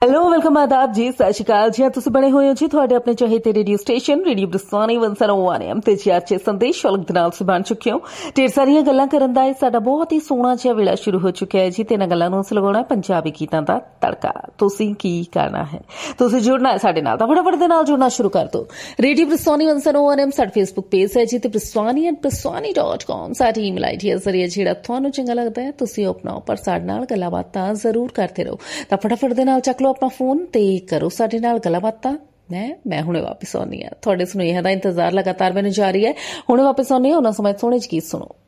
Hello welcome ਆਦਾਬ ਜੀ, ਸਤਿ ਸ਼੍ਰੀ ਅਕਾਲ ਜੀ। ਤੁਸੀਂ ਬਣੇ ਹੋਏ ਹੋ ਜੀ ਤੁਹਾਡੇ ਆਪਣੇ ਚਹੇਤੇ ਰੇਡੀਓ ਸਟੇਸ਼ਨ ਰੇਡੀਓ ਬ੍ਰਿਸਵਾਨੀ 101 AM ਤੇ ਚਰਚੇ ਸੰਦੇਸ਼ ਸ਼ੌਲਕ ਦੇ ਨਾਲ ਤੁਸੀਂ ਬਣ ਚੁੱਕੇ ਹੋ। ਢੇਰ ਸਾਰੀਆਂ ਗੱਲਾਂ ਕਰਨ ਦਾ ਇਹ ਸਾਡਾ ਬਹੁਤ ਹੀ ਸੋਹਣਾ ਜਿਹਾ ਵੇਲਾ ਸ਼ੁਰੂ ਹੋ ਚੁੱਕਿਆ ਹੈ ਜੀ ਤੇ ਇਹਨਾਂ ਗੱਲਾਂ ਨੂੰ ਅਸੀਂ ਲਗਾਉਣਾ ਪੰਜਾਬੀ ਗੀਤਾਂ ਦਾ ਤੜਕਾ। ਤੁਸੀਂ ਕੀ ਕਰਨਾ ਹੈ, ਤੁਸੀਂ ਜੁੜਨਾ ਹੈ ਸਾਡੇ ਨਾਲ ਤਾਂ ਫਟਾਫਟ ਦੇ ਨਾਲ ਜੁੜਨਾ ਸ਼ੁਰੂ ਕਰ ਦਿਓ। ਰੇਡੀਓ ਬ੍ਰਿਸਵਾਨੀ 101 AM ਸਾਡਾ ਫੇਸਬੁੱਕ ਪੇਜ ਹੈ ਜੀ ਤੇ briswani@briswani.com ਸਾਡੀ ਈਮੇਲ ਆਈਡੀ ਹੈ। ਜ਼ਰੀਏ ਜਿਹੜਾ ਤੁਹਾਨੂੰ ਚੰਗਾ ਲੱਗਦਾ ਹੈ ਤੁਸੀਂ ਅਪਣਾਓ, ਪਰ ਸਾਡੇ ਨਾਲ ਗੱਲਾਂ ਬਾਤਾਂ ਜ਼ਰੂਰ ਕਰਦੇ ਰਹੋ। ਤਾਂ ਫਟਾਫਟ ਦੇ ਨਾਲ ਚੱਕ ਲਓ ਆਪਣਾ ਫੋਨ ਤੇ ਕਰੋ ਸਾਡੇ ਨਾਲ ਗੱਲਾਂ ਬਾਤਾਂ। ਮੈਂ ਹੁਣੇ ਵਾਪਿਸ ਆਉਂਦੀ ਹਾਂ। ਤੁਹਾਡੇ ਸੁਨੇਹਿਆਂ ਦਾ ਇੰਤਜ਼ਾਰ ਲਗਾਤਾਰ ਮੈਨੂੰ ਜਾਰੀ ਹੈ। ਹੁਣੇ ਵਾਪਿਸ ਆਉਂਦੀ ਹਾਂ, ਉਹਨਾਂ ਸਮੇਂ ਸੋਹਣੇ ਜਿਹੇ ਗੀਤ ਸੁਣੋ।